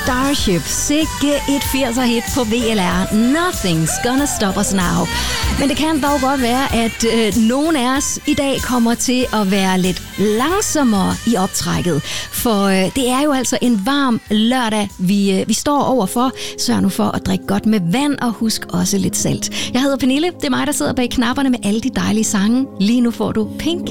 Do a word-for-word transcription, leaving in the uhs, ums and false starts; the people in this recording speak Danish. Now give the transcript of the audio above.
Starship. Sikke et firser-hit på V L R. Nothing's gonna stop us now. Men det kan dog godt være, at øh, nogen af os i dag kommer til at være lidt langsommere i optrækket. For øh, det er jo altså en varm lørdag, vi, øh, vi står overfor. Sørg nu for at drikke godt med vand, og husk også lidt salt. Jeg hedder Pernille. Det er mig, der sidder bag knapperne med alle de dejlige sange. Lige nu får du Pink